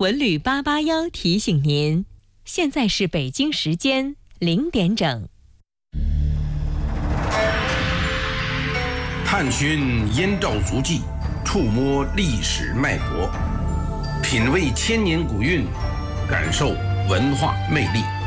文旅881提醒您，现在是北京时间0点整。 探寻燕赵足迹，触摸历史脉搏，品味千年古韵，感受文化魅力。